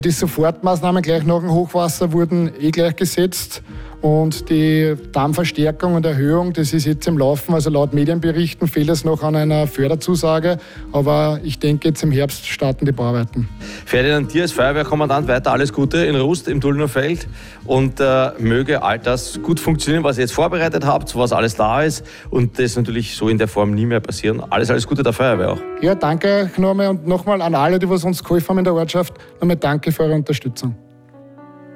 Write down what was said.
Die Sofortmaßnahmen gleich nach dem Hochwasser wurden gleich gesetzt. Und die Dammverstärkung und Erhöhung, das ist jetzt im Laufen. Also laut Medienberichten fehlt es noch an einer Förderzusage. Aber ich denke, jetzt im Herbst starten die Bauarbeiten. Ferdinand, dir als Feuerwehrkommandant weiter alles Gute in Rust im Tullner Feld. Und möge all das gut funktionieren, was ihr jetzt vorbereitet habt, was alles da ist. Und das natürlich so in der Form nie mehr passieren. Alles Gute der Feuerwehr auch. Ja, danke nochmal und nochmal an alle, die uns geholfen haben in der Ortschaft. Nochmal danke für eure Unterstützung.